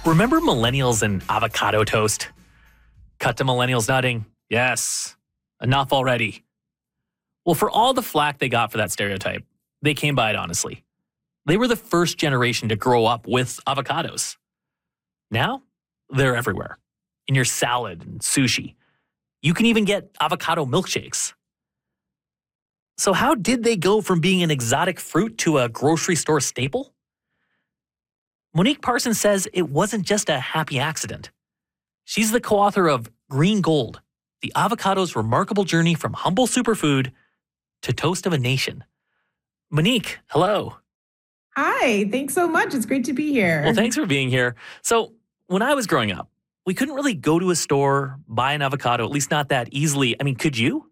Remember millennials and avocado toast? Cut to millennials nutting. Yes. Enough already. Well, for all the flack they got for that stereotype, they came by it honestly. They were the first generation to grow up with avocados. Now, they're everywhere. In your salad and sushi. You can even get avocado milkshakes. So how did they go from being an exotic fruit to a grocery store staple? Monique Parsons says it wasn't just a happy accident. She's the co-author of Green Gold, the avocado's remarkable journey from humble superfood to toast of a nation. Monique, hello. Hi, thanks so much. It's great to be here. Well, thanks for being here. So, when I was growing up, we couldn't really go to a store, buy an avocado, at least not that easily. I mean, could you?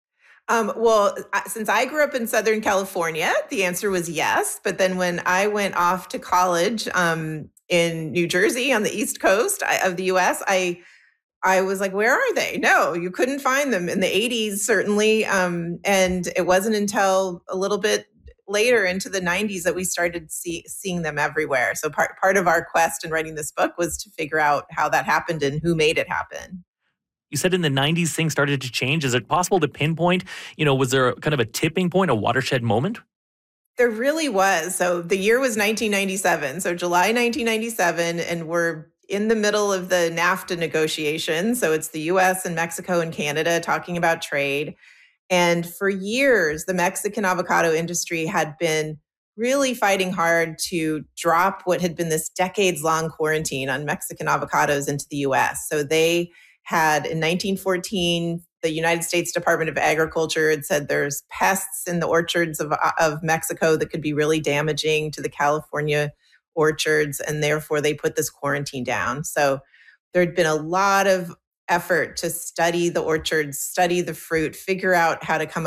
Since I grew up in Southern California, the answer was yes. But then when I went off to college in New Jersey on the East Coast of the US, I was like, where are they? No, you couldn't find them in the 80s, certainly. And it wasn't until a little bit later into the 90s that we started seeing them everywhere. So part of our quest in writing this book was to figure out how that happened and who made it happen. You said in the 90s things started to change. Is it possible to pinpoint, was there kind of a tipping point, a watershed moment? There really was. So the year was 1997. So July 1997, and we're in the middle of the NAFTA negotiations. So it's the US and Mexico and Canada talking about trade. And for years, the Mexican avocado industry had been really fighting hard to drop what had been this decades-long quarantine on Mexican avocados into the US. So they had, in 1914, the United States Department of Agriculture had said there's pests in the orchards of Mexico that could be really damaging to the California orchards, and therefore they put this quarantine down. So there'd been a lot of effort to study the orchards, study the fruit, figure out how to come